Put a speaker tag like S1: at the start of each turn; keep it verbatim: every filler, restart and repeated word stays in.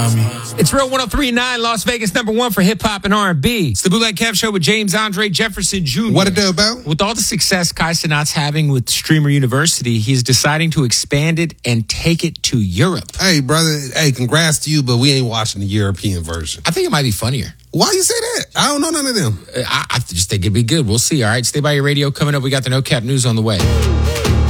S1: It's Real one oh three point nine, Las Vegas number one for hip-hop and R and B. It's the Bootleg Kev Show with James Andre Jefferson Junior
S2: What it do about?
S1: With all the success Kai Cenat's having with Streamer University, he's deciding to expand it and take it to Europe.
S2: Hey, brother, hey, congrats to you, but we ain't watching the European version.
S1: I think it might be funnier.
S2: Why you say that? I don't know none of them.
S1: I, I just think it'd be good. We'll see, all right? Stay by your radio. Coming up, we got the No Cap News on the way.